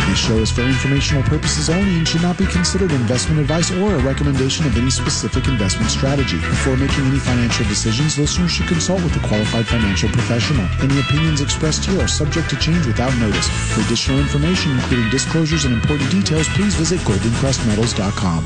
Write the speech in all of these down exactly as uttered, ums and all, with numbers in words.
This show is for informational purposes only and should not be considered investment advice or a recommendation of any specific investment strategy. Before making any financial decisions, listeners should consult with a qualified financial professional. Any opinions expressed here are subject to change without notice. For additional information, including disclosures and important details, please visit golden crest metals dot com.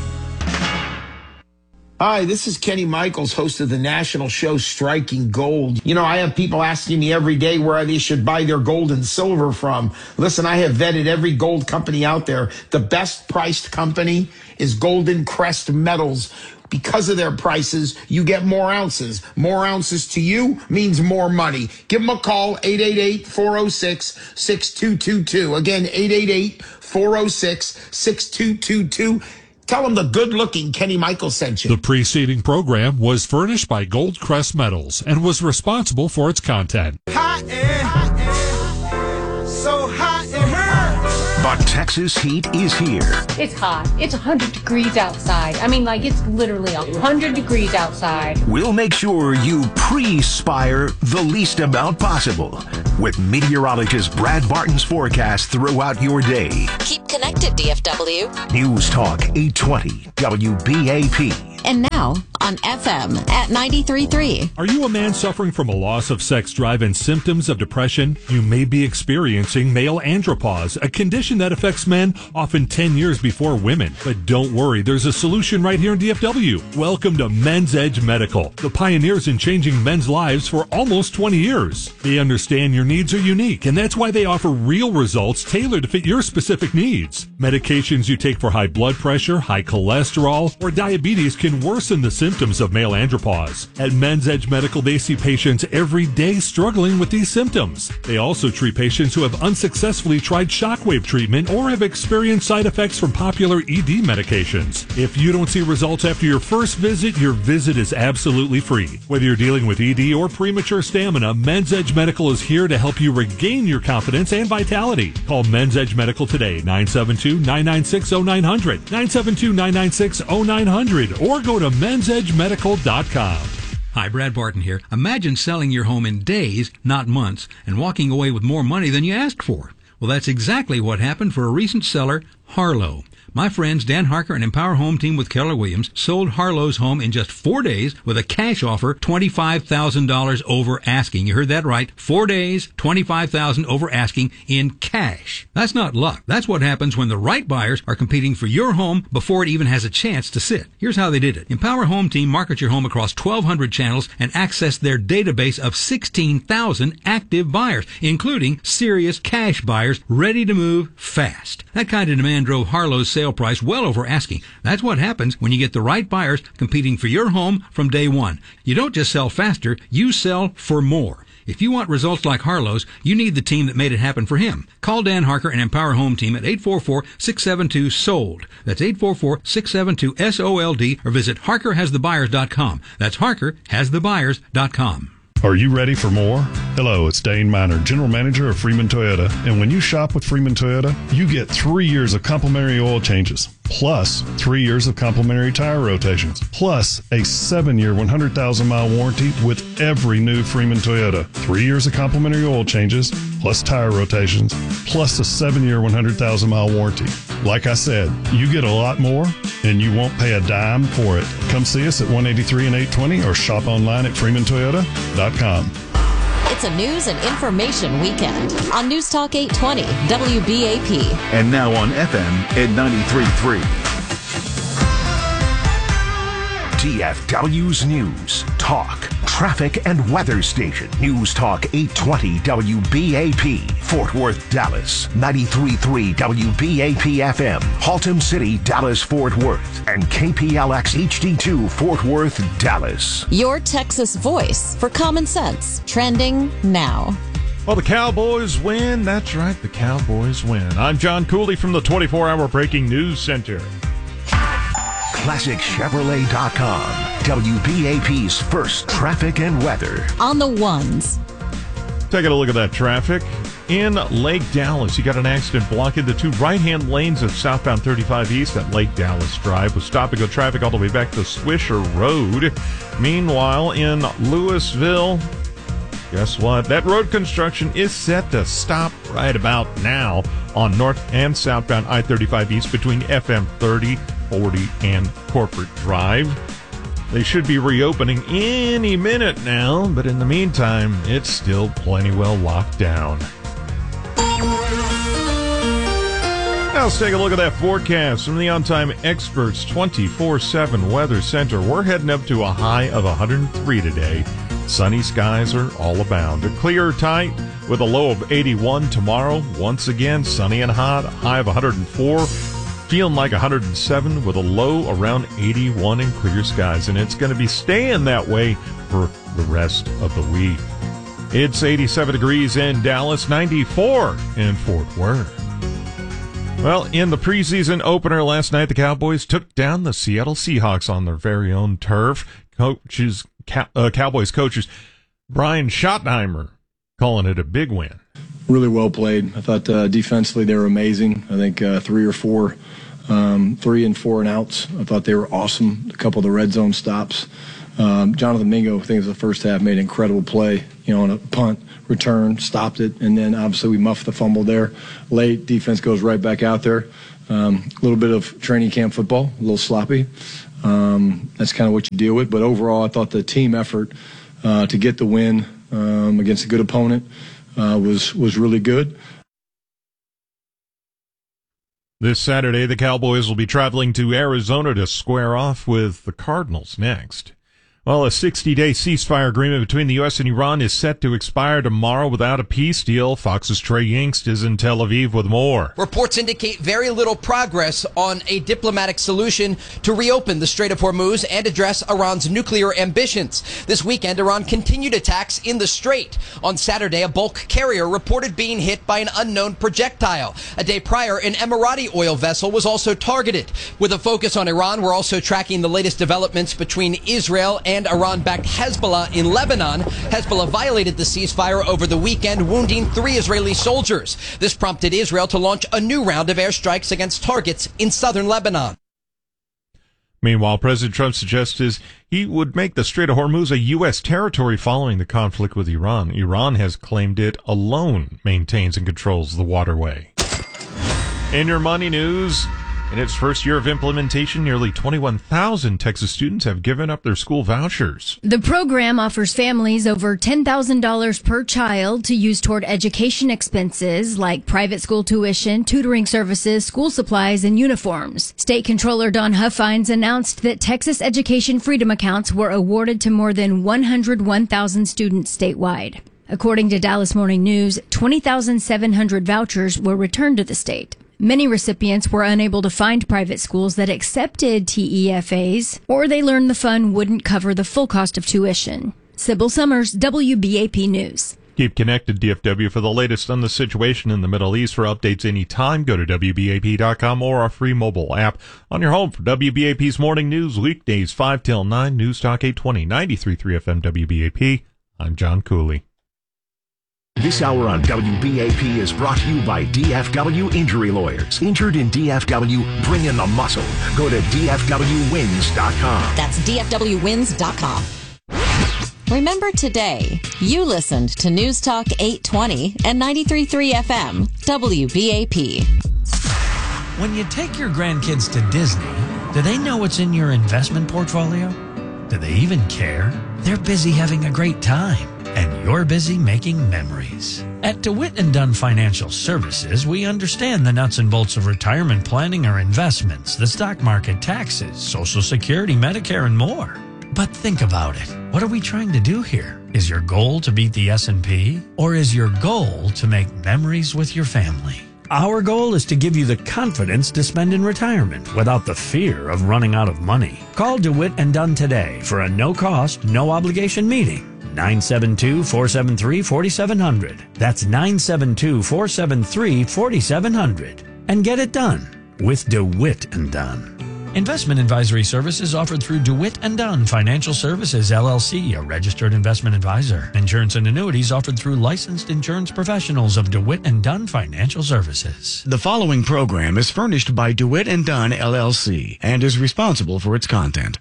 Hi, this is Kenny Michaels, host of the national show Striking Gold. You know, I have people asking me every day where they should buy their gold and silver from. Listen, I have vetted every gold company out there. The best priced company is Golden Crest Metals. Because of their prices, you get more ounces. More ounces to you means more money. Give them a call, eight eight eight, four oh six, six two two two. Again, eight eight eight, four oh six, six two two two. Tell them the good-looking Kenny Michaels sent you. The preceding program was furnished by Gold Crest Metals and was responsible for its content. Hot air, hot air, so hot in here. But Texas heat is here. It's hot. It's one hundred degrees outside. I mean, like, it's literally one hundred degrees outside. We'll make sure you pre-spire the least amount possible with meteorologist Brad Barton's forecast throughout your day. Keep connected, D F W. News Talk eight twenty W B A P. And now on F M at ninety-three point three. Are you a man suffering from a loss of sex drive and symptoms of depression? You may be experiencing male andropause, a condition that affects men often ten years before women. But don't worry, there's a solution right here in D F W. Welcome to Men's Edge Medical, the pioneers in changing men's lives for almost twenty years. They understand your needs are unique, and that's why they offer real results tailored to fit your specific needs. Medications you take for high blood pressure, high cholesterol, or diabetes can worsen the symptoms of male andropause. At Men's Edge Medical, they see patients every day struggling with these symptoms. They also treat patients who have unsuccessfully tried shockwave treatment or have experienced side effects from popular E D medications. If you don't see results after your first visit, your visit is absolutely free. Whether you're dealing with E D or premature stamina, Men's Edge Medical is here to help you regain your confidence and vitality. Call Men's Edge Medical today, nine seven two, nine nine six, oh nine hundred, nine seven two, nine nine six, oh nine hundred, or go to men's edge medical dot com. Hi, Brad Barton here. Imagine selling your home in days, not months, and walking away with more money than you asked for. Well, that's exactly what happened for a recent seller, Harlow. My friends Dan Harker and Empower Home Team with Keller Williams sold Harlow's home in just four days with a cash offer twenty-five thousand dollars over asking. You heard that right. Four days, twenty-five thousand dollars over asking in cash. That's not luck. That's what happens when the right buyers are competing for your home before it even has a chance to sit. Here's how they did it. Empower Home Team markets your home across twelve hundred channels and access their database of sixteen thousand active buyers, including serious cash buyers ready to move fast. That kind of demand drove Harlow's sale price well over asking. That's what happens when you get the right buyers competing for your home from day one. You don't just sell faster, you sell for more. If you want results like Harlow's, you need the team that made it happen for him. Call Dan Harker and Empower Home Team at eight four four, six seven two, S O L D. That's eight four four, six seven two, S O L D, or visit harker has the buyers dot com. That's harker has the buyers dot com. Are you ready for more? Hello, it's Dane Miner, General Manager of Freeman Toyota. And when you shop with Freeman Toyota, you get three years of complimentary oil changes, plus three years of complimentary tire rotations, plus a seven-year, one hundred thousand mile warranty with every new Freeman Toyota. Three years of complimentary oil changes, plus tire rotations, plus a seven-year, one hundred thousand mile warranty. Like I said, you get a lot more, and you won't pay a dime for it. Come see us at one eighty-three and eight twenty or shop online at freeman toyota dot com. It's a news and information weekend on News Talk eight twenty W B A P. And now on F M at ninety-three point three. D F W's News, Talk, Traffic and Weather Station. News Talk eight twenty W B A P. Fort Worth, Dallas. ninety-three point three W B A P F M. Haltom City, Dallas, Fort Worth. And K P L X H D two, Fort Worth, Dallas. Your Texas voice for common sense. Trending now. Well, the Cowboys win. That's right, the Cowboys win. I'm John Cooley from the twenty-four hour Breaking News Center. Classic Chevrolet dot com. W B A P's first traffic and weather. On the ones. Taking a look at that traffic. In Lake Dallas, you got an accident blocking the two right-hand lanes of southbound thirty-five East at Lake Dallas Drive with stop-and-go traffic all the way back to Swisher Road. Meanwhile, in Louisville, guess what? That road construction is set to stop right about now on north and southbound I thirty-five East between F M thirty, forty, and Corporate Drive. They should be reopening any minute now, but in the meantime, it's still plenty well locked down. Now let's take a look at that forecast from the On Time Experts twenty-four seven Weather Center. We're heading up to a high of one hundred three today. Sunny skies are all abound. A clear tight with a low of eighty-one tomorrow. Once again, sunny and hot, a high of one hundred four. Feeling like one hundred seven with a low around eighty-one in clear skies. And it's going to be staying that way for the rest of the week. It's eighty-seven degrees in Dallas, ninety-four in Fort Worth. Well, in the preseason opener last night, the Cowboys took down the Seattle Seahawks on their very own turf. Coaches, Cow- uh, Cowboys coaches Brian Schottenheimer calling it a big win. Really well played. I thought uh, defensively they were amazing. I think uh, three or four, um, three and four and outs. I thought they were awesome. A couple of the red zone stops. Um, Jonathan Mingo, I think it was the first half, made an incredible play, you know, on a punt, return, stopped it, and then obviously we muffed the fumble there. Late, defense goes right back out there. Um, a little bit of training camp football, a little sloppy. Um, that's kind of what you deal with. But overall, I thought the team effort uh, to get the win um, against a good opponent uh, was was really good. This Saturday, the Cowboys will be traveling to Arizona to square off with the Cardinals next. Well, a sixty-day ceasefire agreement between the U S and Iran is set to expire tomorrow without a peace deal. Fox's Trey Yingst is in Tel Aviv with more. Reports indicate very little progress on a diplomatic solution to reopen the Strait of Hormuz and address Iran's nuclear ambitions. This weekend, Iran continued attacks in the Strait. On Saturday, a bulk carrier reported being hit by an unknown projectile. A day prior, an Emirati oil vessel was also targeted. With a focus on Iran, we're also tracking the latest developments between Israel and and Iran-backed Hezbollah in Lebanon. Hezbollah violated the ceasefire over the weekend, wounding three Israeli soldiers. This prompted Israel to launch a new round of airstrikes against targets in southern Lebanon. Meanwhile, President Trump suggested he would make the Strait of Hormuz a U S territory following the conflict with Iran. Iran has claimed it alone maintains and controls the waterway. In your money news, in its first year of implementation, nearly twenty-one thousand Texas students have given up their school vouchers. The program offers families over ten thousand dollars per child to use toward education expenses like private school tuition, tutoring services, school supplies, and uniforms. State Controller Don Huffines announced that Texas Education Freedom accounts were awarded to more than one hundred one thousand students statewide. According to Dallas Morning News, twenty thousand seven hundred vouchers were returned to the state. Many recipients were unable to find private schools that accepted T E F As, or they learned the fund wouldn't cover the full cost of tuition. Sybil Summers, W B A P News. Keep connected, D F W, for the latest on the situation in the Middle East. For updates anytime, go to W B A P dot com or our free mobile app on your home for W B A P's morning news, weekdays five till nine, News Talk eight twenty, ninety-three point three F M W B A P. I'm John Cooley. This hour on W B A P is brought to you by D F W Injury Lawyers. Injured in D F W, bring in the muscle. Go to D F W wins dot com. That's D F W wins dot com. Remember today, you listened to News Talk eight twenty and ninety-three point three F M, W B A P. When you take your grandkids to Disney, do they know what's in your investment portfolio? Do they even care? They're busy having a great time, and you're busy making memories. At DeWitt and Dunn Financial Services, we understand the nuts and bolts of retirement planning or investments, the stock market, taxes, Social Security, Medicare, and more. But think about it. What are we trying to do here? Is your goal to beat the S and P? Or is your goal to make memories with your family? Our goal is to give you the confidence to spend in retirement without the fear of running out of money. Call DeWitt and Dunn today for a no-cost, no-obligation meeting. nine seven two, four seven three, four seven zero zero. That's nine seven two, four seven three, four seven zero zero. And get it done with DeWitt and Dunn. Investment advisory services offered through DeWitt and Dunn Financial Services, L L C, a registered investment advisor. Insurance and annuities offered through licensed insurance professionals of DeWitt and Dunn Financial Services. The following program is furnished by DeWitt and Dunn, L L C, and is responsible for its content.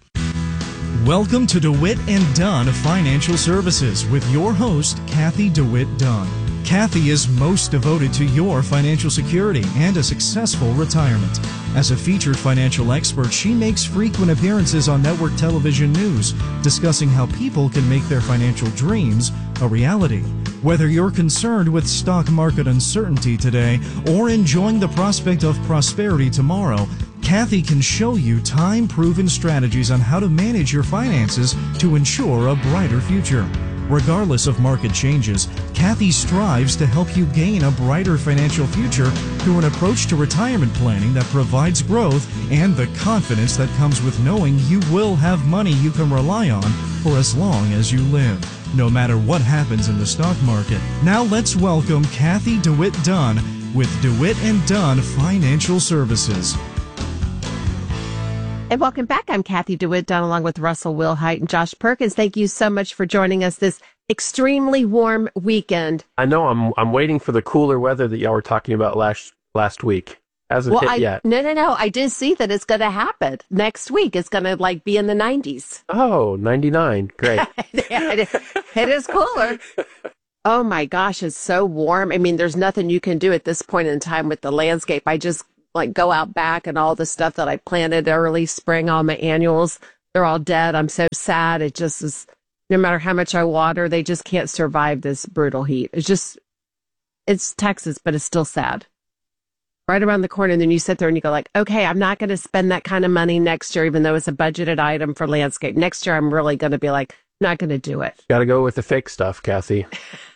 Welcome to DeWitt and Dunn Financial Services with your host, Kathy DeWitt Dunn. Kathy is most devoted to your financial security and a successful retirement. As a featured financial expert, she makes frequent appearances on network television news, discussing how people can make their financial dreams a reality. Whether you're concerned with stock market uncertainty today or enjoying the prospect of prosperity tomorrow, Kathy can show you time-proven strategies on how to manage your finances to ensure a brighter future. Regardless of market changes, Kathy strives to help you gain a brighter financial future through an approach to retirement planning that provides growth and the confidence that comes with knowing you will have money you can rely on for as long as you live, no matter what happens in the stock market. Now let's welcome Kathy DeWitt Dunn with DeWitt and Dunn Financial Services. And welcome back. I'm Kathy DeWitt Dunn along with Russell Wilhite and Josh Perkins. Thank you so much for joining us this extremely warm weekend. I know I'm I'm waiting for the cooler weather that y'all were talking about last last week. Hasn't well, hit I, yet. No, no, no. I did see that it's going to happen next week. It's going to like be in the nineties. Oh, ninety-nine. Great. it, is, it is cooler. Oh my gosh, it's so warm. I mean, there's nothing you can do at this point in time with the landscape. I just like go out back and all the stuff that I planted early spring, all my annuals, they're all dead. I'm so sad. It just is, no matter how much I water, they just can't survive this brutal heat. It's just, it's Texas, but it's still sad. Right around the corner, and then you sit there and you go like, okay, I'm not going to spend that kind of money next year, even though it's a budgeted item for landscape. Next year, I'm really going to be like, not going to do it. Got to go with the fake stuff, Kathy.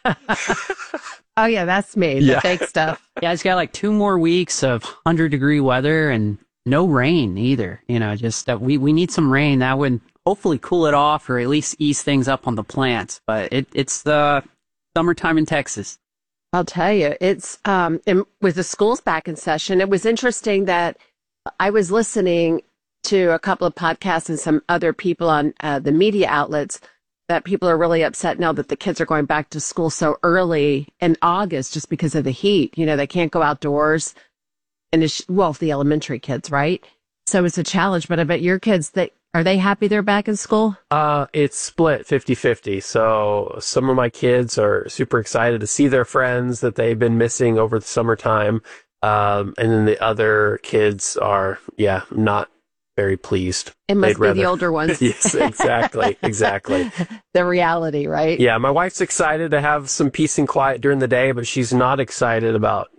Oh, yeah, that's me, the yeah. fake stuff. Yeah, it's got like two more weeks of one hundred degree weather and no rain either. You know, just that we, we need some rain. That would hopefully cool it off or at least ease things up on the plants. But it, it's the summertime in Texas. I'll tell you, it's um, in, with the schools back in session, it was interesting that I was listening to a couple of podcasts and some other people on uh, the media outlets that people are really upset now that the kids are going back to school so early in August just because of the heat. You know, they can't go outdoors. And it's, well, the elementary kids, right? So it's a challenge. But I bet your kids, they, are they happy they're back in school? Uh, it's split fifty-fifty. So some of my kids are super excited to see their friends that they've been missing over the summertime. Um, and then the other kids are, yeah, not very pleased. It must They'd be rather... the older ones. Yes, exactly, exactly. The reality, right? Yeah, my wife's excited to have some peace and quiet during the day, but she's not excited about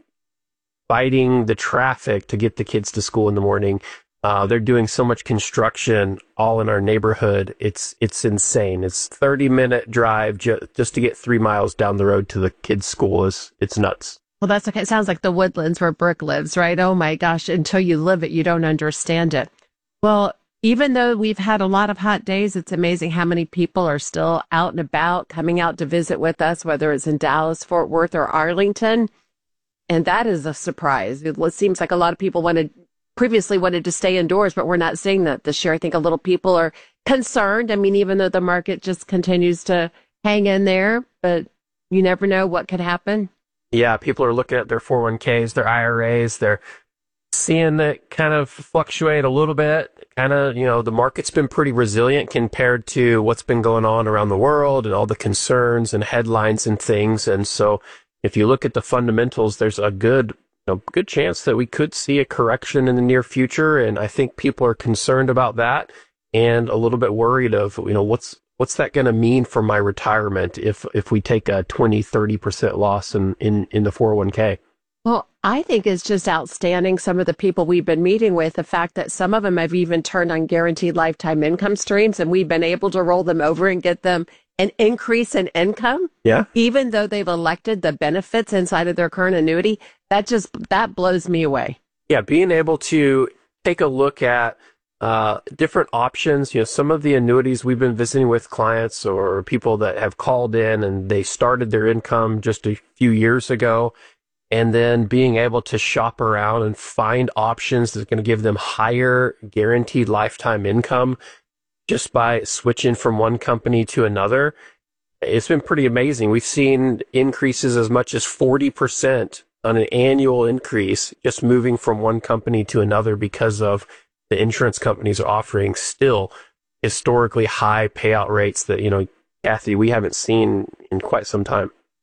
fighting the traffic to get the kids to school in the morning. Uh, they're doing so much construction all in our neighborhood. It's it's insane. It's thirty minute drive ju- just to get three miles down the road to the kids' school. Is it's nuts. Well, that's okay. It sounds like the Woodlands where Brooke lives, right? Oh my gosh. Until you live it, you don't understand it. Well, even though we've had a lot of hot days, it's amazing how many people are still out and about, coming out to visit with us, whether it's in Dallas, Fort Worth, or Arlington. And that is a surprise. It seems like a lot of people wanted, previously wanted to stay indoors, but we're not seeing that this year. I think a little people are concerned. I mean, even though the market just continues to hang in there, but you never know what could happen. Yeah, people are looking at their four oh one k's, their I R As, they're seeing it kind of fluctuate a little bit. Kind of, you know, the market's been pretty resilient compared to what's been going on around the world and all the concerns and headlines and things. And so if you look at the fundamentals, there's a good, you know, good chance that we could see a correction in the near future. And I think people are concerned about that and a little bit worried of, you know, what's what's that going to mean for my retirement if if we take a twenty, thirty percent loss in, in, in the four oh one k? Well, I think it's just outstanding, some of the people we've been meeting with, the fact that some of them have even turned on guaranteed lifetime income streams, and we've been able to roll them over and get them an increase in income. Yeah. Even though they've elected the benefits inside of their current annuity. That just, that blows me away. Yeah, being able to take a look at uh, different options. You know, some of the annuities we've been visiting with clients or people that have called in and they started their income just a few years ago. And then being able to shop around and find options that's going to give them higher guaranteed lifetime income just by switching from one company to another. It's been pretty amazing. We've seen increases as much as forty percent on an annual increase just moving from one company to another because of the insurance companies are offering still historically high payout rates that, you know, Kathy, we haven't seen in quite some time.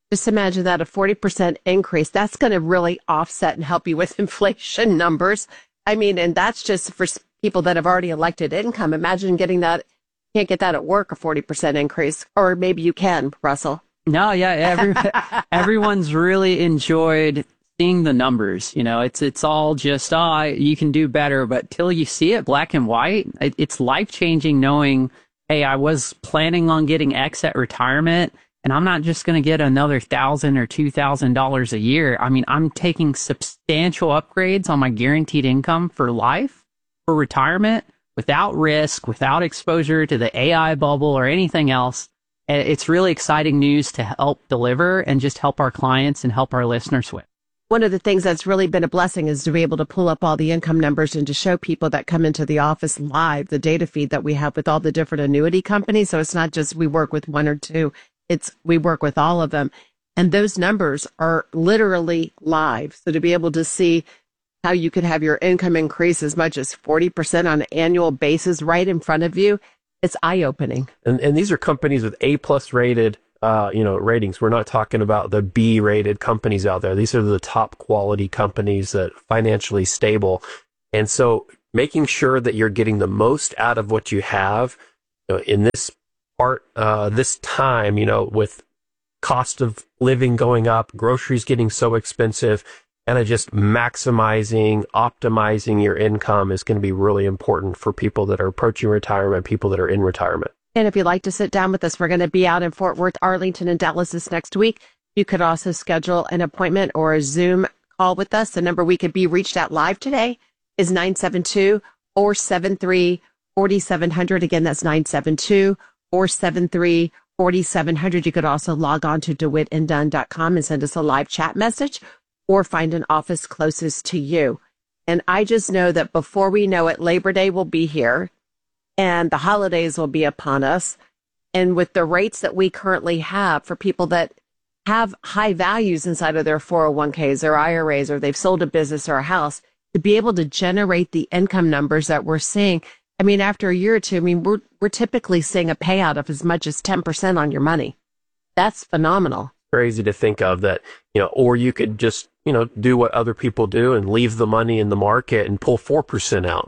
Just imagine that a forty percent increase, that's going to really offset and help you with inflation numbers. I mean, and that's just for people that have already elected income. Imagine getting that, can't get that at work, a forty percent increase, or maybe you can, Russell. No, yeah, every, everyone's really enjoyed seeing the numbers. You know, it's it's all just, oh, you can do better, but till you see it black and white, it, it's life-changing knowing, hey, I was planning on getting X at retirement, and I'm not just going to get another thousand or two thousand dollars a year. I mean, I'm taking substantial upgrades on my guaranteed income for life, for retirement, without risk, without exposure to the A I bubble or anything else. It's really exciting news to help deliver and just help our clients and help our listeners with. One of the things that's really been a blessing is to be able to pull up all the income numbers and to show people that come into the office live the data feed that we have with all the different annuity companies. So it's not just we work with one or two. It's we work with all of them. And those numbers are literally live. So to be able to see how you could have your income increase as much as forty percent on an annual basis right in front of you, it's eye-opening. And, and these are companies with A-plus rated uh, you know, ratings. We're not talking about the B-rated companies out there. These are the top quality companies that are financially stable. And so making sure that you're getting the most out of what you have, you know, in this part, uh, this time, you know, with cost of living going up, groceries getting so expensive, and just maximizing, optimizing your income is going to be really important for people that are approaching retirement, people that are in retirement. And if you'd like to sit down with us, we're going to be out in Fort Worth, Arlington, and Dallas this next week. You could also schedule an appointment or a Zoom call with us. The number we could be reached at live today is nine seven two, four seven three, four seven zero zero. Again, that's nine seven two, four seven three, four seven zero zero. You could also log on to dewitt and dunn dot com and send us a live chat message, or find an office closest to you. And I just know that before we know it, Labor Day will be here and the holidays will be upon us. And with the rates that we currently have for people that have high values inside of their four oh one k's or I R As, or they've sold a business or a house, to be able to generate the income numbers that we're seeing. I mean, after a year or two, I mean, we're, we're typically seeing a payout of as much as ten percent on your money. That's phenomenal. Crazy to think of that, you know, or you could just, you know, do what other people do and leave the money in the market and pull four percent out.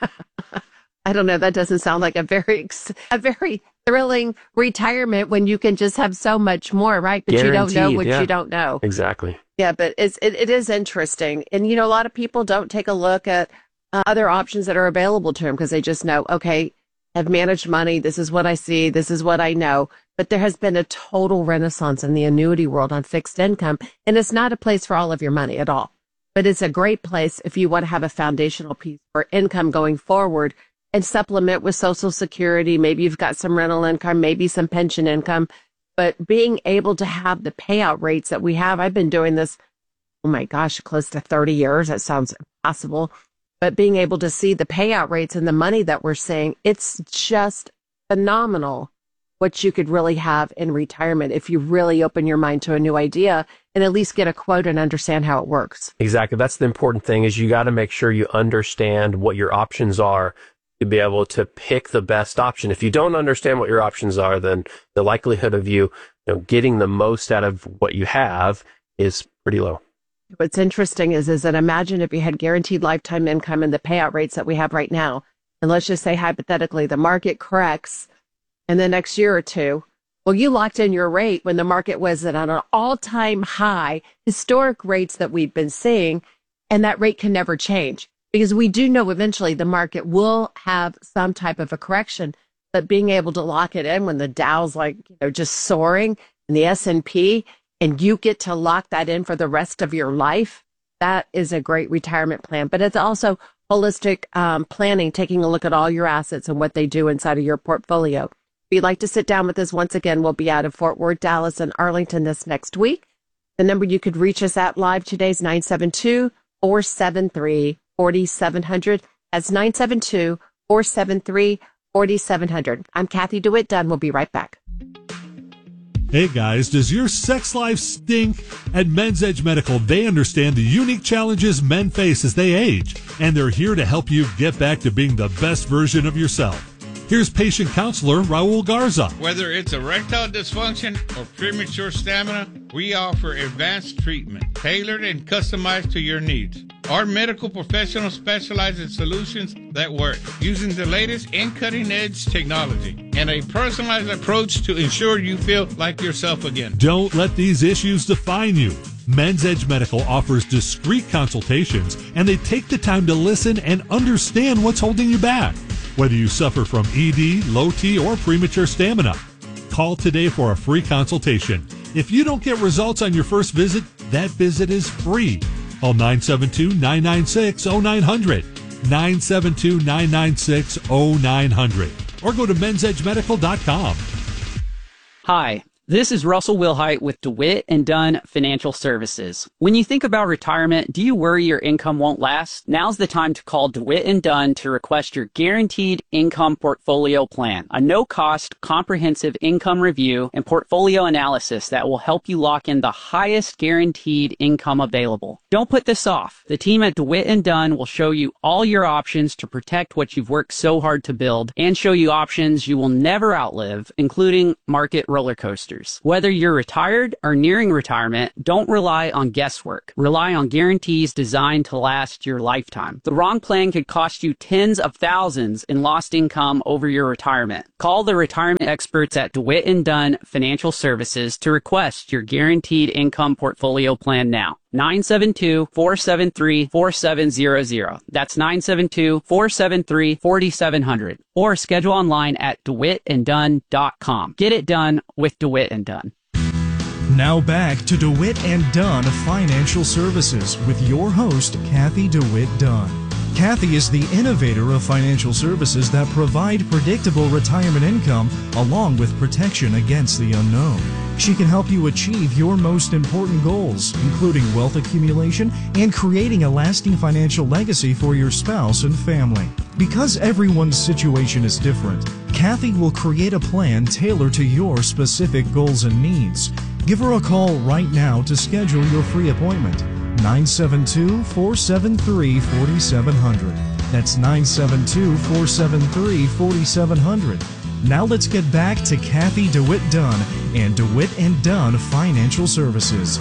I don't know. That doesn't sound like a very, a very thrilling retirement when you can just have so much more, right? But Guaranteed, you don't know what yeah. you don't know. Exactly. Yeah, but it's, it, it is interesting. And, you know, a lot of people don't take a look at uh, other options that are available to them because they just know, okay, I've managed money. This is what I see. This is what I know. But there has been a total renaissance in the annuity world on fixed income. And it's not a place for all of your money at all. But it's a great place if you want to have a foundational piece for income going forward and supplement with Social Security. Maybe you've got some rental income, maybe some pension income. But being able to have the payout rates that we have, I've been doing this, oh my gosh, close to thirty years. That sounds impossible. But being able to see the payout rates and the money that we're seeing, it's just phenomenal what you could really have in retirement if you really open your mind to a new idea and at least get a quote and understand how it works. Exactly. That's the important thing, is you got to make sure you understand what your options are to be able to pick the best option. If you don't understand what your options are, then the likelihood of you, you know, getting the most out of what you have is pretty low. What's interesting is, is that imagine if you had guaranteed lifetime income and the payout rates that we have right now, and let's just say hypothetically the market corrects in the next year or two. Well, you locked in your rate when the market was at an all-time high, historic rates that we've been seeing, and that rate can never change because we do know eventually the market will have some type of a correction, but being able to lock it in when the Dow's like, you know, just soaring and the S and P, and you get to lock that in for the rest of your life, that is a great retirement plan. But it's also holistic um, planning, taking a look at all your assets and what they do inside of your portfolio. If you'd like to sit down with us, once again, we'll be out of Fort Worth, Dallas, and Arlington this next week. The number you could reach us at live today is nine seven two, four seven three, four seven zero zero. That's nine seven two, four seven three, four seven zero zero. I'm Kathy DeWitt Dunn. We'll be right back. Hey guys, does your sex life stink? At Men's Edge Medical, they understand the unique challenges men face as they age, and they're here to help you get back to being the best version of yourself. Here's patient counselor Raul Garza. Whether it's erectile dysfunction or premature stamina, we offer advanced treatment tailored and customized to your needs. Our medical professionals specialize in solutions that work using the latest and cutting-edge technology and a personalized approach to ensure you feel like yourself again. Don't let these issues define you. Men's Edge Medical offers discreet consultations, and they take the time to listen and understand what's holding you back. Whether you suffer from E D, low T, or premature stamina, call today for a free consultation. If you don't get results on your first visit, that visit is free. Call nine seven two, nine nine six, zero nine zero zero, nine seven two, nine nine six, zero nine zero zero, or go to men's edge medical dot com. Hi, this is Russell Wilhite with DeWitt and Dunn Financial Services. When you think about retirement, do you worry your income won't last? Now's the time to call DeWitt and Dunn to request your Guaranteed Income Portfolio Plan, a no-cost, comprehensive income review and portfolio analysis that will help you lock in the highest guaranteed income available. Don't put this off. The team at DeWitt and Dunn will show you all your options to protect what you've worked so hard to build and show you options you will never outlive, including market roller coasters. Whether you're retired or nearing retirement, don't rely on guesswork. Rely on guarantees designed to last your lifetime. The wrong plan could cost you tens of thousands in lost income over your retirement. Call the retirement experts at DeWitt and Dunn Financial Services to request your Guaranteed Income Portfolio Plan now. nine seven two, four seven three, four seven zero zero. That's nine seven two, four seven three, four seven zero zero. Or schedule online at dewitt and dunn dot com. Get it done with DeWitt and Dunn. Now back to DeWitt and Dunn Financial Services with your host, Kathy DeWitt Dunn. Kathy is the innovator of financial services that provide predictable retirement income along with protection against the unknown. She can help you achieve your most important goals, including wealth accumulation and creating a lasting financial legacy for your spouse and family. Because everyone's situation is different, Kathy will create a plan tailored to your specific goals and needs. Give her a call right now to schedule your free appointment. nine seven two, four seven three, four seven zero zero. That's nine seven two, four seven three, four seven zero zero. Now let's get back to Kathy DeWitt Dunn and DeWitt and Dunn Financial Services.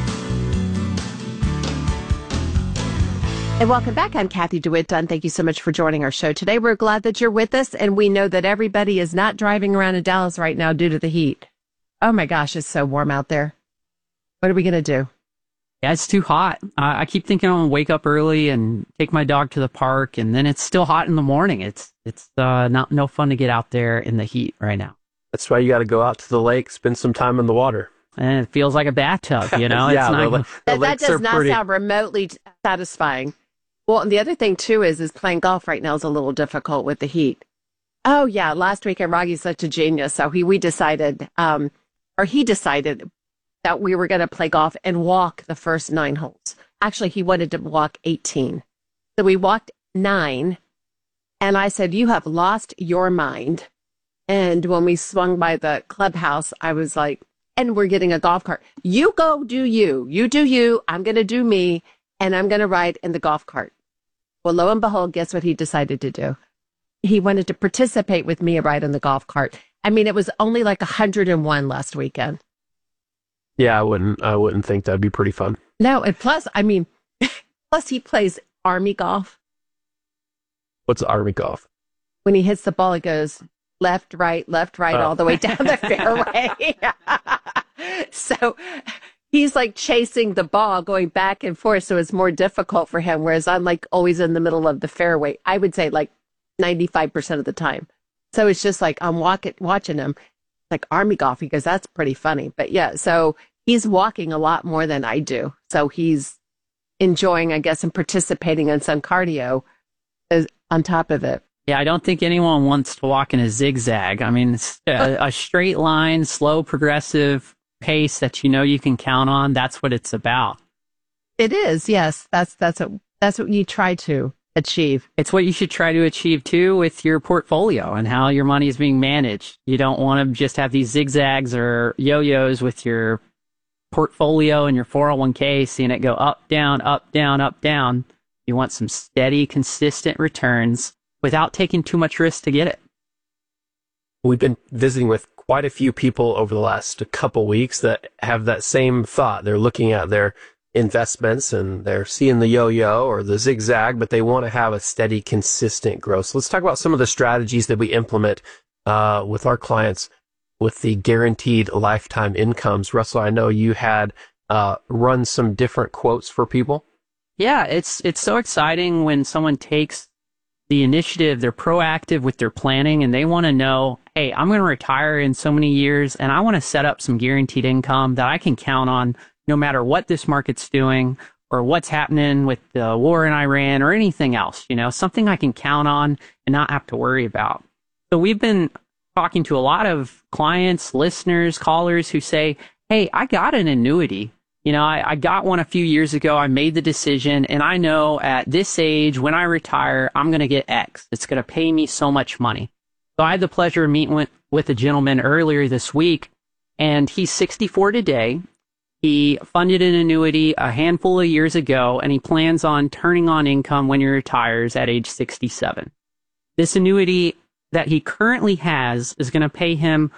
And welcome back. I'm Kathy DeWitt Dunn. Thank you so much for joining our show today. We're glad that you're with us, and we know that everybody is not driving around in Dallas right now due to the heat. Oh my gosh, it's so warm out there. What are we going to do? Yeah, it's too hot. Uh, I keep thinking I'm going to wake up early and take my dog to the park, and then it's still hot in the morning. It's it's uh, not no fun to get out there in the heat right now. That's why you got to go out to the lake, spend some time in the water. And it feels like a bathtub, you know? yeah, it's not, the, the that, that does not pretty... sound remotely satisfying. Well, and the other thing, too, is, is playing golf right now is a little difficult with the heat. Oh, yeah, last weekend, Roggy's such a genius, so he we decided, um, or he decided that we were going to play golf and walk the first nine holes. Actually, he wanted to walk eighteen. So we walked nine, and I said, you have lost your mind. And when we swung by the clubhouse, I was like, and we're getting a golf cart. You go do you. You do you. I'm going to do me, and I'm going to ride in the golf cart. Well, lo and behold, guess what he decided to do? He wanted to participate with me a ride in the golf cart. I mean, it was only like one hundred and one last weekend. Yeah, I wouldn't. I wouldn't think that'd be pretty fun. No, and plus, I mean, plus he plays Army golf. What's Army golf? When he hits the ball, it goes left, right, left, right, oh. all the way down the fairway. So he's like chasing the ball, going back and forth. So it's more difficult for him. Whereas I'm like always in the middle of the fairway. I would say like ninety-five percent of the time. So it's just like I'm walking, watching him. Like Army golf, because that's pretty funny. But yeah, so he's walking a lot more than I do. So he's enjoying, I guess, and participating in some cardio as, on top of it. Yeah, I don't think anyone wants to walk in a zigzag. I mean, it's a, a straight line, slow, progressive pace that you know you can count on. That's what it's about. It is, yes. That's that's what that's what you try to achieve. It's what you should try to achieve too with your portfolio and how your money is being managed. You don't want to just have these zigzags or yo-yos with your portfolio and your four oh one k, seeing it go up, down, up, down, up, down. You want some steady, consistent returns without taking too much risk to get it. we've been visiting with quite a few people over the last couple weeks that have that same thought. They're looking at their investments and they're seeing the yo-yo or the zigzag, but they want to have a steady, consistent growth. So let's talk about some of the strategies that we implement uh, with our clients with the guaranteed lifetime incomes. Russell, I know you had uh, run some different quotes for people. Yeah, it's it's so exciting when someone takes the initiative, they're proactive with their planning, and they want to know, hey, I'm going to retire in so many years, and I want to set up some guaranteed income that I can count on no matter what this market's doing or what's happening with the war in Iran or anything else, you know, something I can count on and not have to worry about. So we've been talking to a lot of clients, listeners, callers who say, hey, I got an annuity. You know, I, I got one a few years ago. I made the decision, and I know at this age, when I retire, I'm going to get X. It's going to pay me so much money. So I had the pleasure of meeting with, with a gentleman earlier this week, and he's sixty-four today. He funded an annuity a handful of years ago, and he plans on turning on income when he retires at age sixty-seven. This annuity that he currently has is going to pay him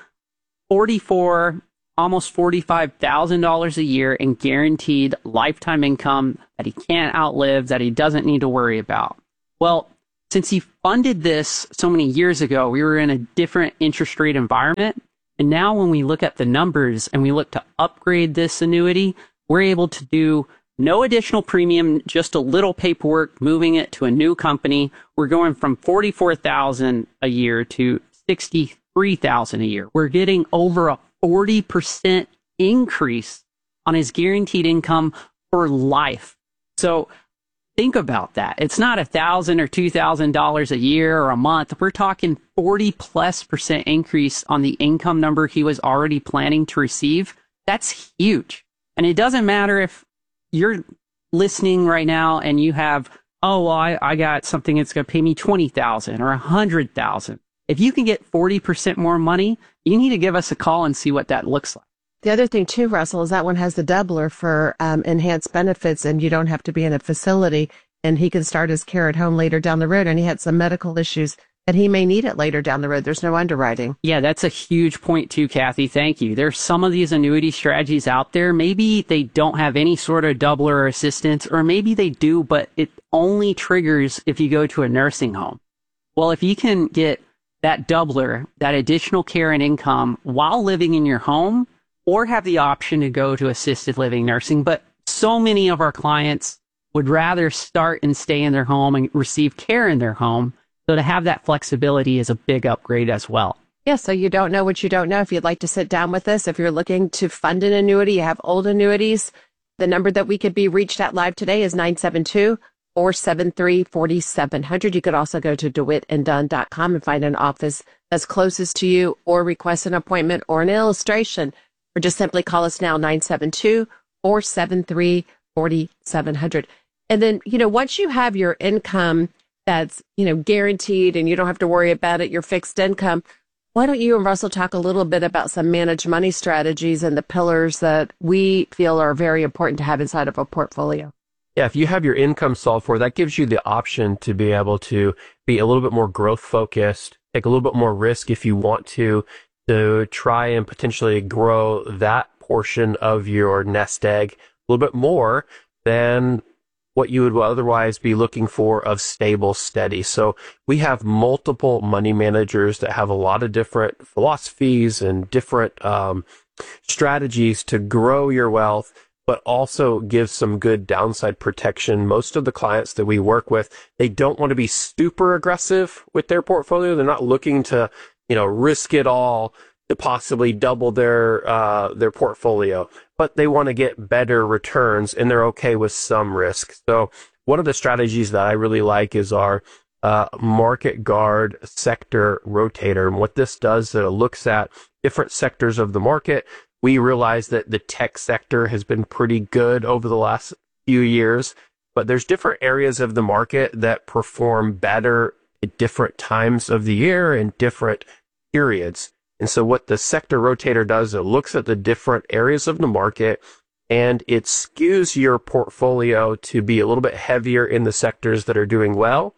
forty-four almost forty-five thousand dollars a year in guaranteed lifetime income that he can't outlive, that he doesn't need to worry about. Well, since he funded this so many years ago, we were in a different interest rate environment. And now when we look at the numbers and we look to upgrade this annuity, we're able to do no additional premium, just a little paperwork, moving it to a new company. We're going from forty-four thousand dollars a year to sixty-three thousand dollars a year. We're getting over a forty percent increase on his guaranteed income for life. So think about that. It's not a thousand or two thousand dollars a year or a month. We're talking forty plus percent increase on the income number he was already planning to receive. That's huge. And it doesn't matter if you're listening right now and you have, oh, well, I, I got something that's going to pay me twenty thousand or a hundred thousand. If you can get forty percent more money, you need to give us a call and see what that looks like. The other thing too, Russell, is that one has the doubler for um, enhanced benefits, and you don't have to be in a facility, and he can start his care at home later down the road. And he had some medical issues that he may need it later down the road. There's no underwriting. Yeah, that's a huge point too, Kathy. Thank you. There's some of these annuity strategies out there. Maybe they don't have any sort of doubler or assistance, or maybe they do, but it only triggers if you go to a nursing home. Well, if you can get that doubler, that additional care and income while living in your home, or have the option to go to assisted living nursing. But so many of our clients would rather start and stay in their home and receive care in their home. So to have that flexibility is a big upgrade as well. Yeah, so you don't know what you don't know. If you'd like to sit down with us, if you're looking to fund an annuity, you have old annuities, the number that we could be reached at live today is nine seven two, four seven three, four seven zero zero. You could also go to dewitt and dunn dot com and find an office that's closest to you, or request an appointment or an illustration, or just simply call us now, nine seven two, four seven three, four seven zero zero. And then, you know, once you have your income that's, you know, guaranteed and you don't have to worry about it, your fixed income, why don't you and Russell talk a little bit about some managed money strategies and the pillars that we feel are very important to have inside of a portfolio? Yeah, if you have your income solved for, that gives you the option to be able to be a little bit more growth focused, take a little bit more risk if you want to, to try and potentially grow that portion of your nest egg a little bit more than what you would otherwise be looking for of stable, steady. So we have multiple money managers that have a lot of different philosophies and different um, strategies to grow your wealth, but also give some good downside protection. Most of the clients that we work with, they don't want to be super aggressive with their portfolio. They're not looking to, you know, risk it all to possibly double their uh, their portfolio, but they want to get better returns, and they're okay with some risk. So one of the strategies that I really like is our uh, Market Guard Sector Rotator. And what this does is it looks at different sectors of the market. We realize that the tech sector has been pretty good over the last few years, but there's different areas of the market that perform better at different times of the year and different periods. And so what the sector rotator does, it looks at the different areas of the market and it skews your portfolio to be a little bit heavier in the sectors that are doing well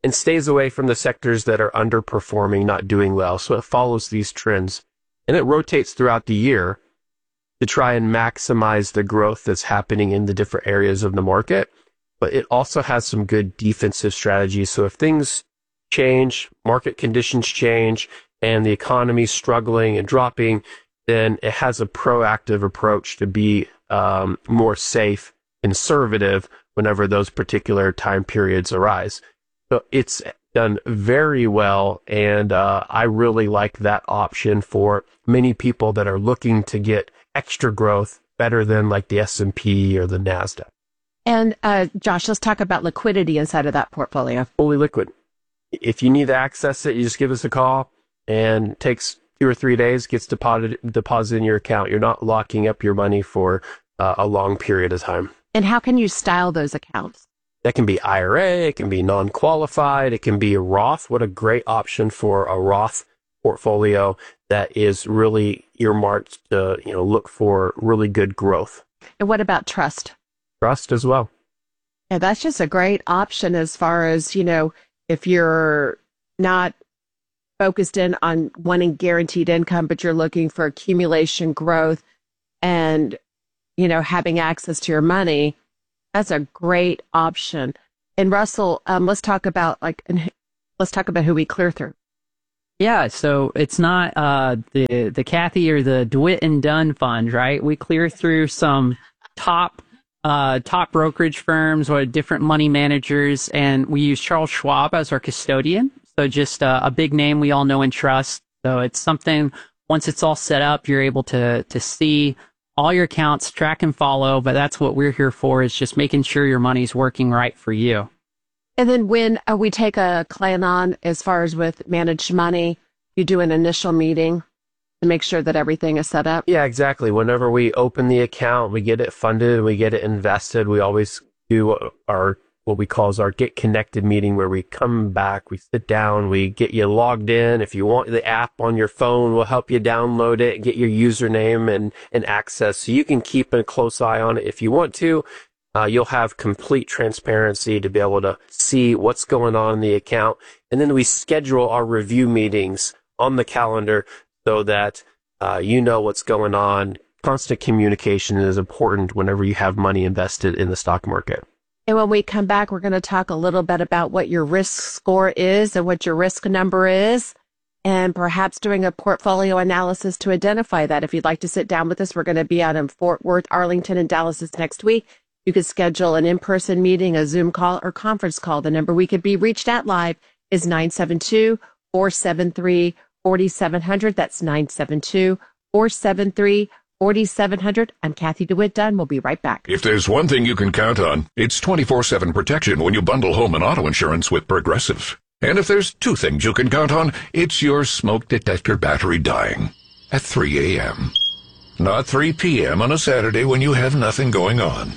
and stays away from the sectors that are underperforming, not doing well. So it follows these trends, and it rotates throughout the year to try and maximize the growth that's happening in the different areas of the market. But it also has some good defensive strategies. So if things change, market conditions change, and the economy's struggling and dropping, then it has a proactive approach to be um, more safe, conservative whenever those particular time periods arise. So it's done very well, and uh, I really like that option for many people that are looking to get extra growth better than like the S and P or the NASDAQ. And uh, Josh, let's talk about liquidity inside of that portfolio. Fully liquid. If you need to access it, you just give us a call, and it takes two or three days, gets deposited, deposited in your account. You're not locking up your money for uh, a long period of time. And how can you style those accounts? That can be I R A, it can be non-qualified, it can be a Roth. What a great option for a Roth portfolio that is really earmarked to, you know, look for really good growth. And what about trust? Trust as well. Yeah, that's just a great option as far as, you know, if you're not focused in on wanting guaranteed income, but you're looking for accumulation growth and, you know, having access to your money, that's a great option. And Russell, um, let's talk about like, let's talk about who we clear through. Yeah, so it's not uh, the the Kathy or the DeWitt and Dunn fund, right? We clear through some top uh, top brokerage firms or different money managers, and we use Charles Schwab as our custodian. So just uh, a big name we all know and trust. So it's something, once it's all set up, you're able to to see all your accounts, track and follow. But that's what we're here for, is just making sure your money's working right for you. And then when uh, we take a client on, as far as with managed money, you do an initial meeting to make sure that everything is set up? Yeah, exactly. Whenever we open the account, we get it funded, we get it invested, we always do our what we call is our Get Connected meeting, where we come back, we sit down, we get you logged in. If you want the app on your phone, we'll help you download it, get your username and, and access, so you can keep a close eye on it if you want to. Uh, you'll have complete transparency to be able to see what's going on in the account. And then we schedule our review meetings on the calendar so that uh, you know what's going on. Constant communication is important whenever you have money invested in the stock market. And when we come back, we're going to talk a little bit about what your risk score is and what your risk number is, and perhaps doing a portfolio analysis to identify that. If you'd like to sit down with us, we're going to be out in Fort Worth, Arlington, and Dallas this next week. You could schedule an in-person meeting, a Zoom call, or conference call. The number we could be reached at live is nine seven two, four seven three, four seven zero zero. That's nine seven two, four seven three, four seven zero zero. I'm Kathy DeWitt Dunn. We'll be right back. If there's one thing you can count on, it's twenty-four seven protection when you bundle home and auto insurance with Progressive. And if there's two things you can count on, it's your smoke detector battery dying at three a.m. Not three p.m. on a Saturday when you have nothing going on,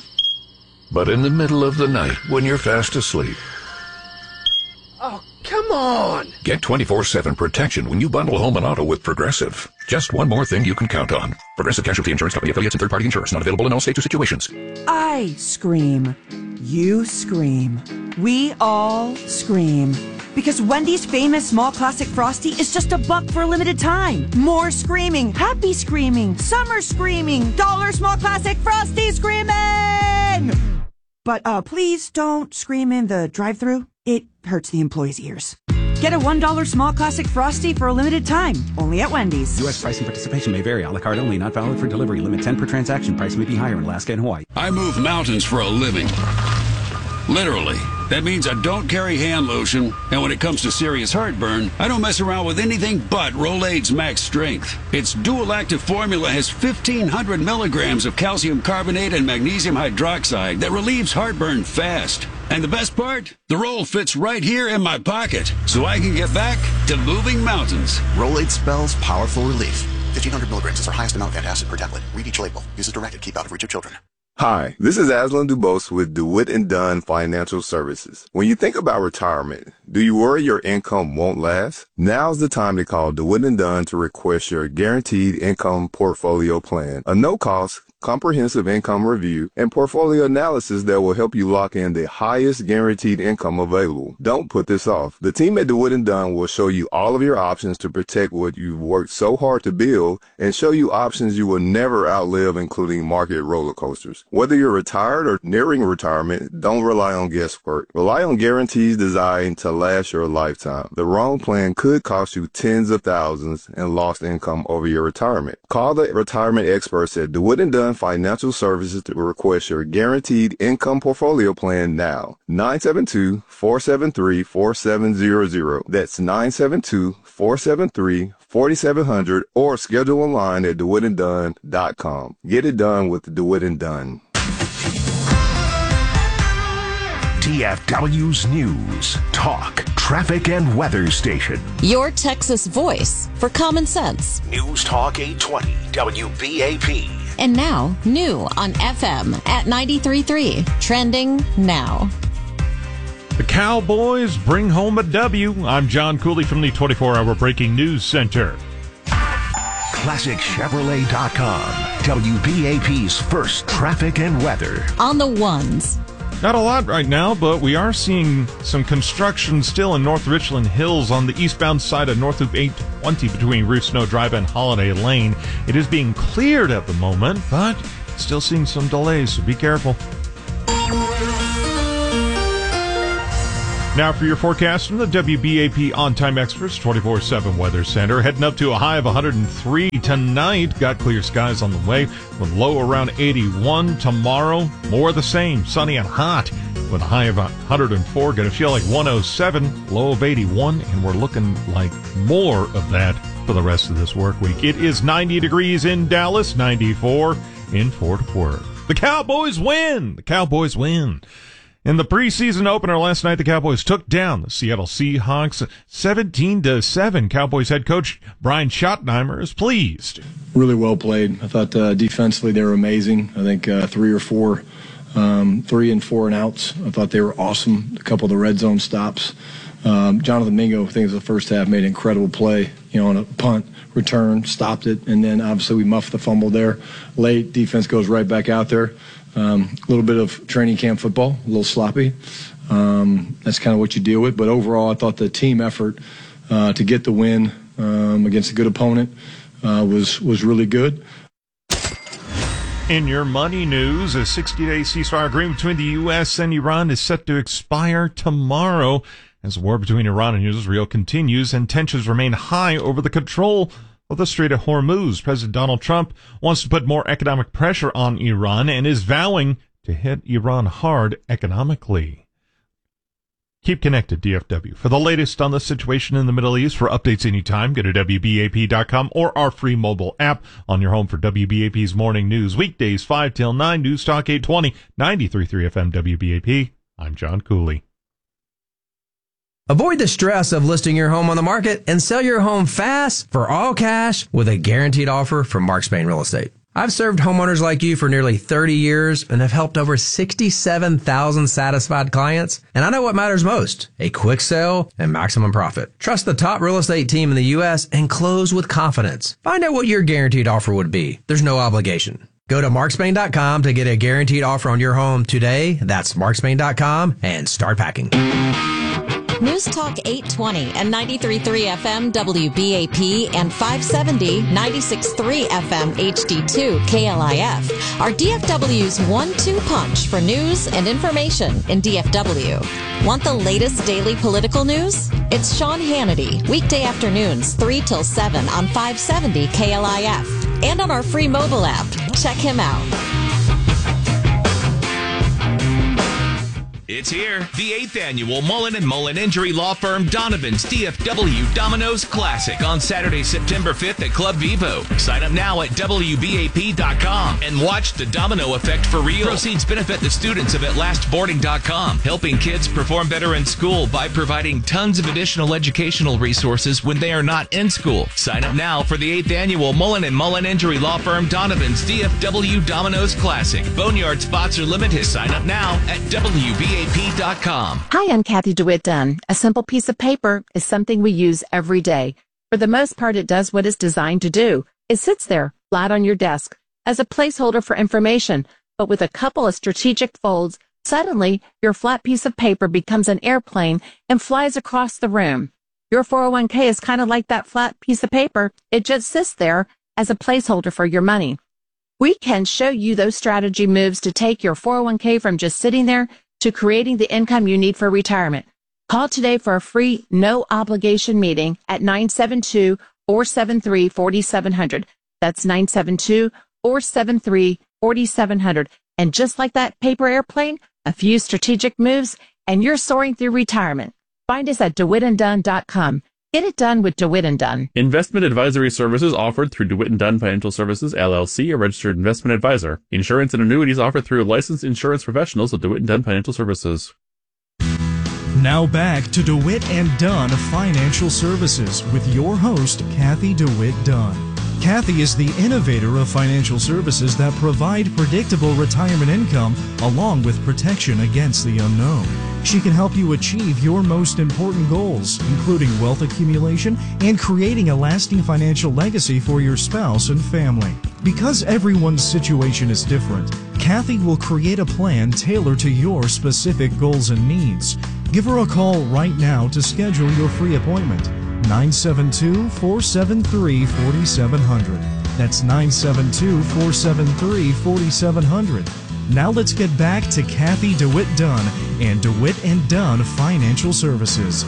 but in the middle of the night when you're fast asleep. Oh, come on! Get twenty-four seven protection when you bundle home and auto with Progressive. Just one more thing you can count on. Progressive Casualty Insurance Company, affiliates, and third-party insurers. Not available in all states or situations. I scream. You scream. We all scream. Because Wendy's famous small classic Frosty is just a buck for a limited time. More screaming, happy screaming, summer screaming, dollar small classic Frosty screaming! But uh, please don't scream in the drive-thru. It hurts the employees' ears. Get a one dollar small classic Frosty for a limited time, only at Wendy's. U S price and participation may vary. A la carte only, not valid for delivery. Limit ten per transaction. Price may be higher in Alaska and Hawaii. I move mountains for a living. Literally. That means I don't carry hand lotion, and when it comes to serious heartburn, I don't mess around with anything but Rolaids Max Strength. Its dual-active formula has fifteen hundred milligrams of calcium carbonate and magnesium hydroxide that relieves heartburn fast. And the best part? The roll fits right here in my pocket, so I can get back to moving mountains. Rolaids spells powerful relief. fifteen hundred milligrams is our highest amount of antacid per tablet. Read each label. Use as directed. Keep out of reach of children. Hi, this is Aslan Dubose with DeWitt and Dunn Financial Services. When you think about retirement, do you worry your income won't last? Now's the time to call DeWitt and Dunn to request your guaranteed income portfolio plan, a no-cost, comprehensive income review, and portfolio analysis that will help you lock in the highest guaranteed income available. Don't put this off. The team at DeWitt and Dunn will show you all of your options to protect what you've worked so hard to build and show you options you will never outlive, including market roller coasters. Whether you're retired or nearing retirement, don't rely on guesswork. Rely on guarantees designed to last your lifetime. The wrong plan could cost you tens of thousands and lost income over your retirement. Call the retirement experts at DeWitt and Dunn Financial Services to request your guaranteed income portfolio plan now. nine seven two, four seven three, four seven zero zero. That's nine seven two, four seven three, four seven zero zero or schedule online at dewitt and dunn dot com. Get it done with DeWitt and Dunn. D F W's News, Talk, Traffic, and Weather Station. Your Texas voice for common sense. News Talk eight twenty W B A P. And now, new on F M at ninety-three point three. Trending now. The Cowboys bring home a W. I'm John Cooley from the twenty-four hour Breaking News Center. Classic Chevrolet dot com. W B A P's first traffic and weather. On the ones. Not a lot right now, but we are seeing some construction still in North Richland Hills on the eastbound side of North Loop eight twenty between Ruth Snow Drive and Holiday Lane. It is being cleared at the moment, but still seeing some delays, so be careful. Now for your forecast from the W B A P On-Time Experts twenty-four seven Weather Center. Heading up to a high of one hundred three tonight. Got clear skies on the way with low around eighty-one. Tomorrow, more of the same. Sunny and hot with a high of one hundred four. Going to feel like one oh seven, low of eighty-one. And we're looking like more of that for the rest of this work week. It is ninety degrees in Dallas, ninety-four in Fort Worth. The Cowboys win! The Cowboys win! In the preseason opener last night, the Cowboys took down the Seattle Seahawks seventeen to seven. Cowboys head coach Brian Schottenheimer is pleased. Really well played. I thought uh, defensively they were amazing. I think uh, three or four, um, three and four and outs. I thought they were awesome. A couple of the red zone stops. Um, Jonathan Mingo, I think it was the first half, made an incredible play, you know, on a punt return, stopped it, and then obviously we muffed the fumble there. Late, defense goes right back out there. Um, a little bit of training camp football, a little sloppy. Um, that's kind of what you deal with. But overall, I thought the team effort uh, to get the win um, against a good opponent uh, was was really good. In your money news, a sixty-day ceasefire agreement between the U S and Iran is set to expire tomorrow as the war between Iran and Israel continues and tensions remain high over the control of the Strait of Hormuz. President Donald Trump wants to put more economic pressure on Iran and is vowing to hit Iran hard economically. Keep connected, D F W. For the latest on the situation in the Middle East, for updates anytime, go to W B A P dot com or our free mobile app on your home for W B A P's morning news. Weekdays five till nine, News Talk eight twenty, ninety-three point three F M W B A P. I'm John Cooley. Avoid the stress of listing your home on the market and sell your home fast for all cash with a guaranteed offer from Mark Spain Real Estate. I've served homeowners like you for nearly thirty years and have helped over sixty-seven thousand satisfied clients. And I know what matters most, a quick sale and maximum profit. Trust the top real estate team in the U S and close with confidence. Find out what your guaranteed offer would be. There's no obligation. Go to mark spain dot com to get a guaranteed offer on your home today. That's mark spain dot com and start packing. News Talk eight twenty and ninety-three point three F M W B A P and five seventy, ninety-six point three F M H D two K L I F are D F W's one two punch for news and information in D F W. Want the latest daily political news? It's Sean Hannity, weekday afternoons three till seven on five seventy K L I F and on our free mobile app. Check him out. It's here, the eighth annual Mullen and Mullen Injury Law Firm Donovan's D F W Domino's Classic on Saturday, September fifth at Club Vivo. Sign up now at W B A P dot com and watch the domino effect for real. Proceeds benefit the students of at last boarding dot com, helping kids perform better in school by providing tons of additional educational resources when they are not in school. Sign up now for the eighth annual Mullen and Mullen Injury Law Firm Donovan's D F W Domino's Classic. Boneyard spots are limited. Sign up now at W B A P dot com. Hi, I'm Kathy DeWitt Dunn. A simple piece of paper is something we use every day. For the most part, it does what it's designed to do. It sits there, flat on your desk. as a placeholder for information, but with a couple of strategic folds, suddenly your flat piece of paper becomes an airplane and flies across the room. Your four oh one k is kind of like that flat piece of paper. It just sits there as a placeholder for your money. We can show you those strategy moves to take your four oh one k from just sitting there to creating the income you need for retirement. Call today for a free, no-obligation meeting at nine seven two, four seven three, four seven zero zero. That's nine seven two, four seven three, four seven zero zero. And just like that paper airplane, a few strategic moves, and you're soaring through retirement. Find us at DeWitt and Dunn dot com. Get it done with DeWitt and Dunn. Investment advisory services offered through DeWitt and Dunn Financial Services, L L C, a registered investment advisor. Insurance and annuities offered through licensed insurance professionals of DeWitt and Dunn Financial Services. Now back to DeWitt and Dunn Financial Services with your host, Kathy DeWitt Dunn. Kathy is the innovator of financial services that provide predictable retirement income along with protection against the unknown. She can help you achieve your most important goals, including wealth accumulation and creating a lasting financial legacy for your spouse and family. Because everyone's situation is different, Kathy will create a plan tailored to your specific goals and needs. Give her a call right now to schedule your free appointment. nine seven two, four seven three, four seven zero zero. That's nine seven two, four seven three, four seven zero zero. Now let's get back to Kathy DeWitt Dunn and DeWitt and Dunn Financial Services.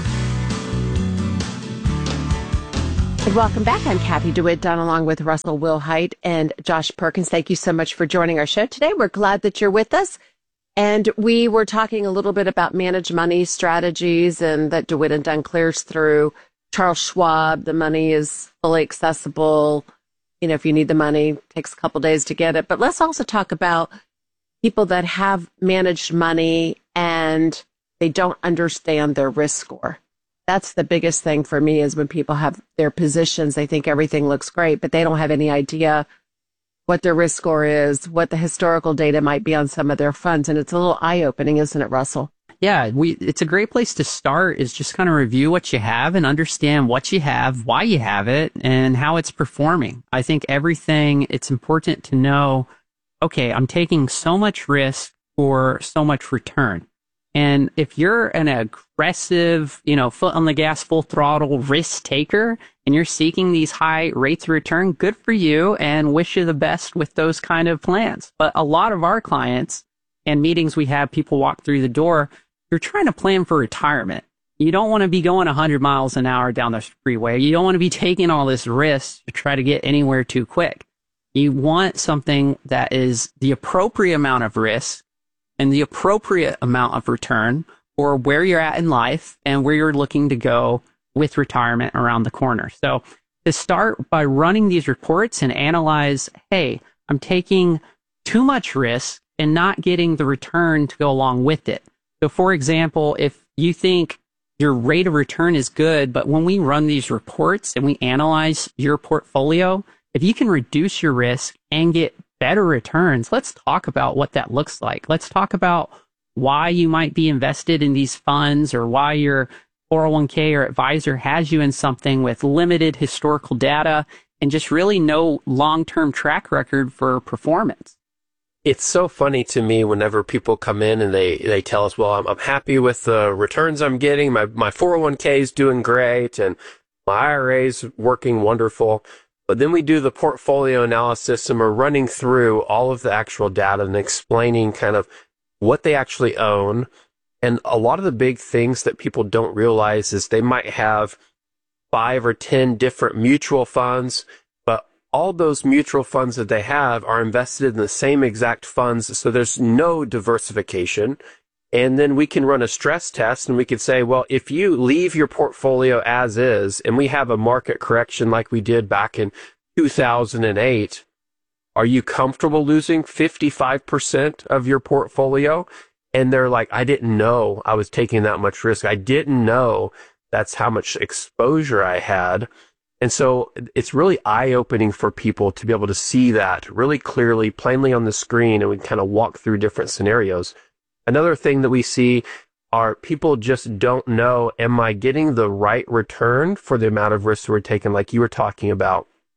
Welcome back. I'm Kathy DeWitt Dunn along with Russell Wilhite and Josh Perkins. Thank you so much for joining our show today. We're glad that you're with us. And we were talking a little bit about managed money strategies and that DeWitt and Dunn clears through. Charles Schwab, the money is fully accessible. You know, if you need the money, it takes a couple days to get it. But let's also talk about people that have managed money and they don't understand their risk score. That's the biggest thing for me is when people have their positions, they think everything looks great, but they don't have any idea what their risk score is, what the historical data might be on some of their funds. And it's a little eye-opening, isn't it, Russell? Yeah, we it's a great place to start is just kind of review what you have and understand what you have, why you have it, and how it's performing. I think everything, it's important to know, okay, I'm taking so much risk for so much return. And if you're an aggressive, you know, foot on the gas, full throttle risk taker, and you're seeking these high rates of return, good for you and wish you the best with those kind of plans. But a lot of our clients and meetings we have, people walk through the door, you're trying to plan for retirement. You don't want to be going one hundred miles an hour down the freeway. You don't want to be taking all this risk to try to get anywhere too quick. You want something that is the appropriate amount of risk and the appropriate amount of return for where you're at in life and where you're looking to go with retirement around the corner. So to start by running these reports and analyze, hey, I'm taking too much risk and not getting the return to go along with it. So for example, if you think your rate of return is good, but when we run these reports and we analyze your portfolio, if you can reduce your risk and get better returns, let's talk about what that looks like. Let's talk about why you might be invested in these funds or why your four oh one k or advisor has you in something with limited historical data and just really no long-term track record for performance. It's so funny to me whenever people come in and they, they tell us, well, I'm, I'm happy with the returns I'm getting. My, my four oh one k is doing great and my I R A is working wonderful. But then we do the portfolio analysis and we're running through all of the actual data and explaining kind of what they actually own. And a lot of the big things that people don't realize is they might have five or ten different mutual funds, but all those mutual funds that they have are invested in the same exact funds. So there's no diversification. And then we can run a stress test and we could say, well, if you leave your portfolio as is and we have a market correction like we did back in two thousand eight, are you comfortable losing fifty-five percent of your portfolio? And they're like, I didn't know I was taking that much risk. I didn't know that's how much exposure I had. And so it's really eye-opening for people to be able to see that really clearly, plainly on the screen, and we kind of walk through different scenarios. Another thing that we see are people just don't know, am I getting the right return for the amount of risk we're taking, like you were talking about?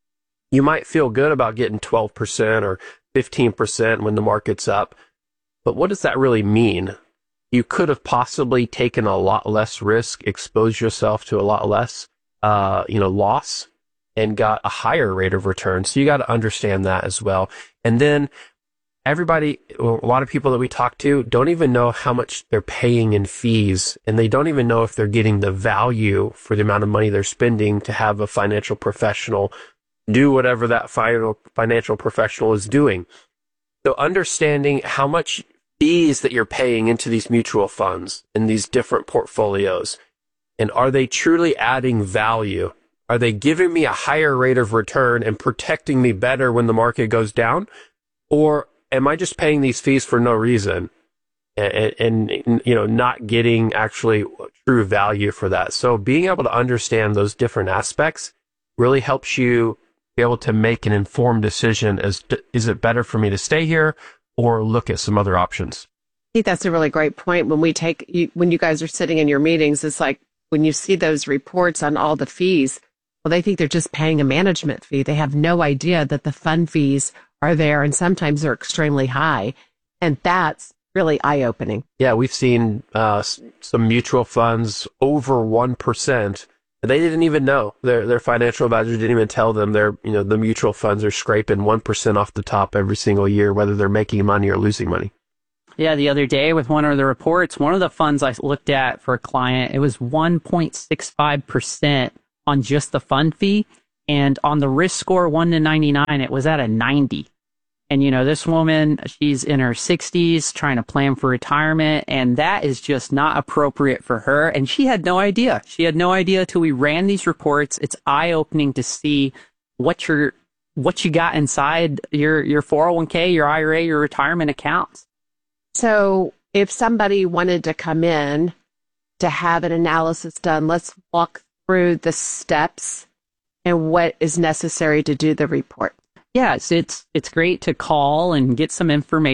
you might feel good about getting twelve percent or fifteen percent when the market's up. But what does that really mean? You could have possibly taken a lot less risk, exposed yourself to a lot less, uh, you know, loss, and got a higher rate of return. So you got to understand that as well. And then everybody, well, a lot of people that we talk to don't even know how much they're paying in fees, and they don't even know if they're getting the value for the amount of money they're spending to have a financial professional do whatever that final financial professional is doing. So understanding how much fees that you're paying into these mutual funds and these different portfolios, and are they truly adding value? Are they giving me a higher rate of return and protecting me better when the market goes down? Or am I just paying these fees for no reason and, and, you know, not getting actually true value for that? So being able to understand those different aspects really helps you be able to make an informed decision as to, is it better for me to stay here or look at some other options? I think that's a really great point. When we take, you, when you guys are sitting in your meetings, it's like when you see those reports on all the fees, well, they think they're just paying a management fee. They have no idea that the fund fees are there, and sometimes they're extremely high. And that's really eye-opening. Yeah, we've seen uh, some mutual funds over one percent. They didn't even know. Their their financial advisor didn't even tell them they're, you know, the mutual funds are scraping one percent off the top every single year, whether they're making money or losing money. Yeah, the other day with one of the reports, one of the funds I looked at for a client, it was one point six five percent on just the fund fee. And on the risk score one to ninety-nine, it was at a ninety. And, you know, this woman, she's in her sixties trying to plan for retirement, and that is just not appropriate for her. And she had no idea. She had no idea till we ran these reports. It's eye-opening to see what your what you got inside your, your four oh one k, your I R A, your retirement accounts. So if somebody wanted to come in to have an analysis done, let's walk through the steps and what is necessary to do the report. Yes, it's it's great to call and get some information.